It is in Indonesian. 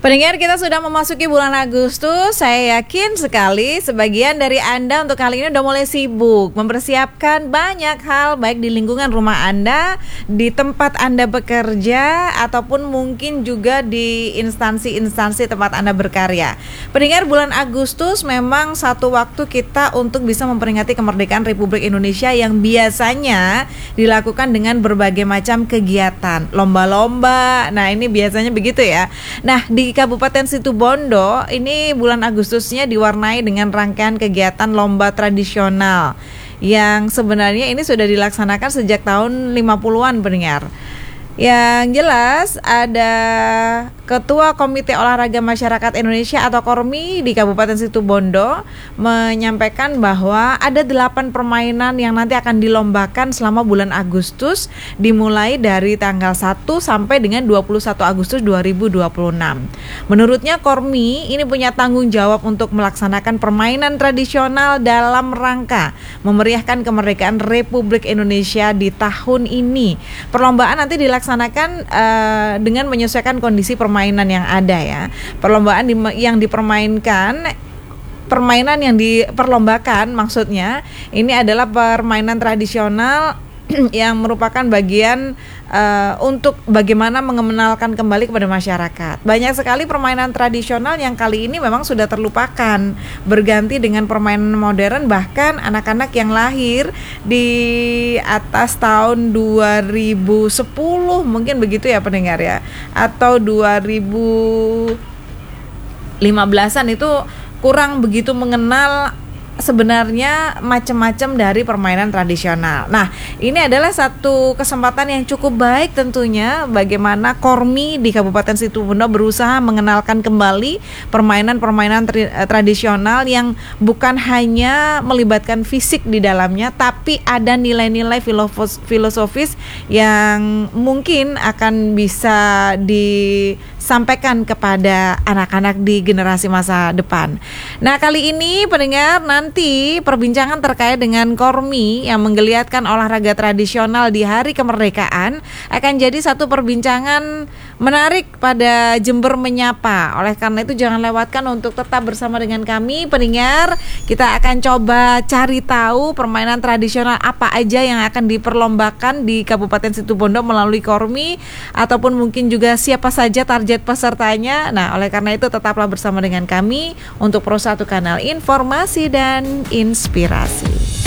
Pendengar, kita sudah memasuki bulan Agustus. Saya yakin sekali sebagian dari Anda untuk kali ini udah mulai sibuk mempersiapkan banyak hal, baik di lingkungan rumah Anda, di tempat Anda bekerja, ataupun mungkin juga di instansi-instansi tempat Anda berkarya. Pendengar, bulan Agustus memang satu waktu kita untuk bisa memperingati kemerdekaan Republik Indonesia yang biasanya dilakukan dengan berbagai macam kegiatan, lomba-lomba. Nah, ini biasanya begitu ya. Nah, di Kabupaten Situbondo ini bulan Agustusnya diwarnai dengan rangkaian kegiatan lomba tradisional yang sebenarnya ini sudah dilaksanakan sejak tahun 50-an, pendengar. Yang jelas ada Ketua Komite Olahraga Masyarakat Indonesia atau KORMI di Kabupaten Situbondo menyampaikan bahwa ada 8 permainan yang nanti akan dilombakan selama bulan Agustus, dimulai dari tanggal 1 sampai dengan 21 Agustus 2026. Menurutnya KORMI ini punya tanggung jawab untuk melaksanakan permainan tradisional dalam rangka memeriahkan kemerdekaan Republik Indonesia di tahun ini. Perlombaan nanti dilaksanakan dengan menyesuaikan kondisi permainan yang ada ya. Perlombaan yang dipermainkan, permainan yang diperlombakan maksudnya ini adalah permainan tradisional yang merupakan bagian untuk bagaimana mengenalkan kembali kepada masyarakat. Banyak sekali permainan tradisional yang kali ini memang sudah terlupakan, berganti dengan permainan modern. Bahkan anak-anak yang lahir di atas tahun 2010 mungkin begitu ya pendengar ya, atau 2015-an itu kurang begitu mengenal sebenarnya macam-macam dari permainan tradisional. Nah, ini adalah satu kesempatan yang cukup baik tentunya bagaimana KORMI di Kabupaten Situbondo berusaha mengenalkan kembali permainan-permainan tradisional yang bukan hanya melibatkan fisik di dalamnya, tapi ada nilai-nilai filosofis yang mungkin akan bisa disampaikan kepada anak-anak di generasi masa depan. Nah, kali ini pendengar, nanti perbincangan terkait dengan KORMI yang menggeliatkan olahraga tradisional di Hari Kemerdekaan akan jadi satu perbincangan menarik pada Jember Menyapa. Oleh karena itu jangan lewatkan untuk tetap bersama dengan kami pendengar. Kita akan coba cari tahu permainan tradisional apa aja yang akan diperlombakan di Kabupaten Situbondo melalui KORMI, ataupun mungkin juga siapa saja target pesertanya. Nah, oleh karena itu tetaplah bersama dengan kami untuk Pro 1 Kanal Informasi dan Inspirasi.